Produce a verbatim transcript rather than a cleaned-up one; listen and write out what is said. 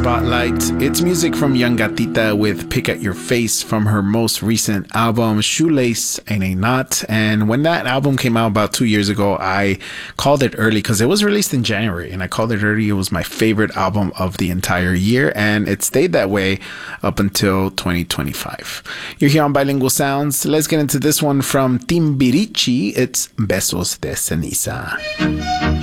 Spotlight. It's music from Young Gatita with Pick at Your Face from her most recent album, Shoelace Ain't a Knot. And when that album came out about two years ago, I called it early because it was released in January, and I called it early. It was my favorite album of the entire year, and it stayed that way up until twenty twenty-five. You're here on Bilingual Sounds. Let's get into this one from Timbiriche. It's Besos de Ceniza.